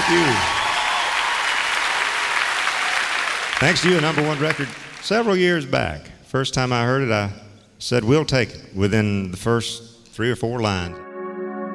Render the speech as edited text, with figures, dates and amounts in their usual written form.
Thank you. Thanks to you, a #1 record several years back. First time I heard it, I said, we'll take it within the first 3 or 4 lines.